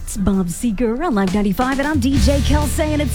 It's Bob Seeger on Live 95, and I'm DJ Kelsey, and it's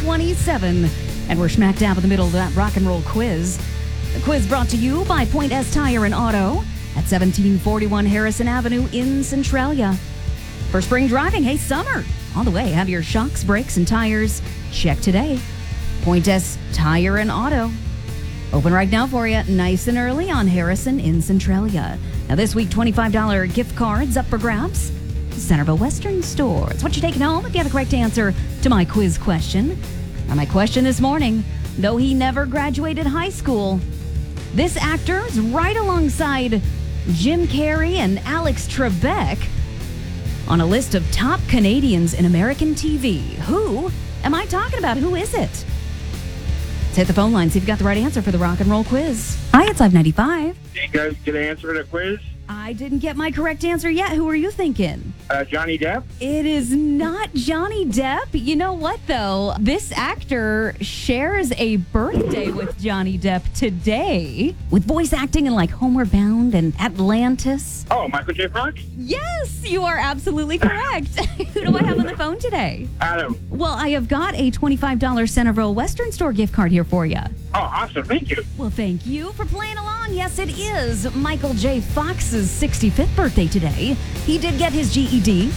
7:27. And we're smack dab in the middle of that rock and roll quiz. The quiz brought to you by Point S Tire and Auto at 1741 Harrison Avenue in Centralia. For spring driving, hey, summer, on the way. Have your shocks, brakes, and tires checked today. Point S Tire and Auto. Open right now for you, nice and early on Harrison in Centralia. Now this week, $25 gift cards up for grabs. Centerville Western Store. It's what you're taking home if you have a correct answer to my quiz question. Now my question this morning, though he never graduated high school, this actor is right alongside Jim Carrey and Alex Trebek on a list of top Canadians in American TV. Who am I talking about? Who is it? Let's hit the phone line, see if you got the right answer for the rock and roll quiz. Hi, it's Live 95. Did you guys get an answer to the quiz? I didn't get my correct answer yet. Who are you thinking? Johnny Depp? It is not Johnny Depp. You know what, though? This actor shares a birthday with Johnny Depp today with voice acting in like Homeward Bound and Atlantis. Oh, Michael J. Fox? Yes, you are absolutely correct. Who do I have on the phone today? Adam. Well, I have got a $25 Centerville Western Store gift card here for you. Oh, awesome. Thank you. Well, thank you for playing along. Yes, it is Michael J. Fox's 65th birthday today. He did get his GED,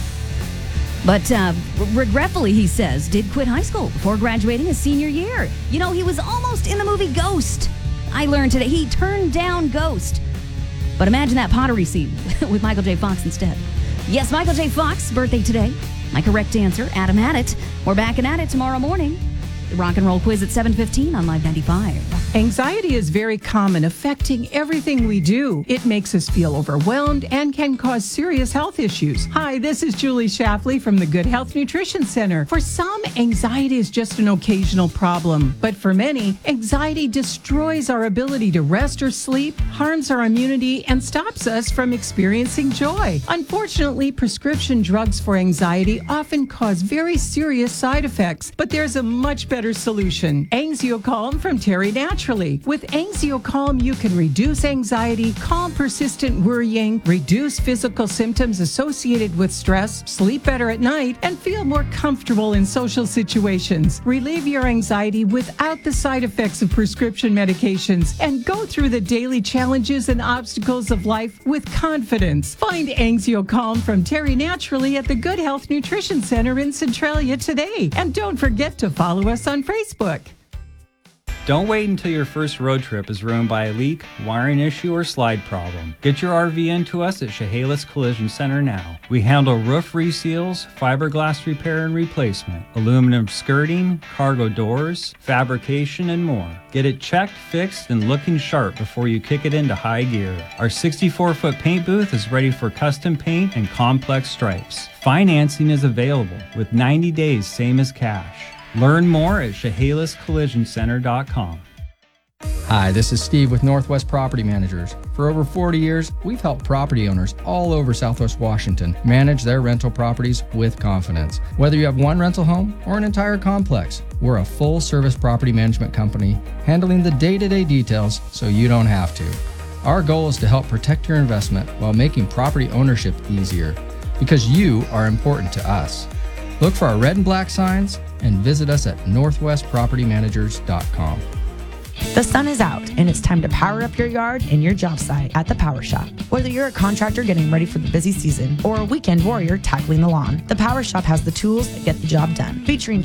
but regretfully, he says, did quit high school before graduating his senior year. You know, he was almost in the movie Ghost. I learned today he turned down Ghost. But imagine that pottery scene with Michael J. Fox instead. Yes, Michael J. Fox's birthday today. My correct answer, Adam had it. We're back at it tomorrow morning. The rock and roll quiz at 7:15 on Live 95. Anxiety is very common, affecting everything we do. It makes us feel overwhelmed and can cause serious health issues. Hi, this is Julie Shafley from the Good Health Nutrition Center. For some, anxiety is just an occasional problem. But for many, anxiety destroys our ability to rest or sleep, harms our immunity, and stops us from experiencing joy. Unfortunately, prescription drugs for anxiety often cause very serious side effects, but there's a much better solution. Angziocalm from Terry Naturally. With Angziocalm, you can reduce anxiety, calm persistent worrying, reduce physical symptoms associated with stress, sleep better at night, and feel more comfortable in social situations. Relieve your anxiety without the side effects of prescription medications and go through the daily challenges and obstacles of life with confidence. Find Angziocalm from Terry Naturally at the Good Health Nutrition Center in Centralia today. And don't forget to follow us on Facebook. Don't wait until your first road trip is ruined by a leak, wiring issue, or slide problem. Get your RV into us at Chehalis Collision Center now. We handle roof reseals, fiberglass repair and replacement, aluminum skirting, cargo doors, fabrication, and more. Get it checked, fixed, and looking sharp before you kick it into high gear. Our 64-foot paint booth is ready for custom paint and complex stripes. Financing is available with 90 days same as cash. Learn more at ChehalisCollisionCenter.com. Hi, this is Steve with Northwest Property Managers. For over 40 years, we've helped property owners all over Southwest Washington manage their rental properties with confidence. Whether you have one rental home or an entire complex, we're a full-service property management company handling the day-to-day details so you don't have to. Our goal is to help protect your investment while making property ownership easier, because you are important to us. Look for our red and black signs and visit us at northwestpropertymanagers.com. The sun is out, and it's time to power up your yard and your job site at the Power Shop. Whether you're a contractor getting ready for the busy season or a weekend warrior tackling the lawn, the Power Shop has the tools that get the job done. Featuring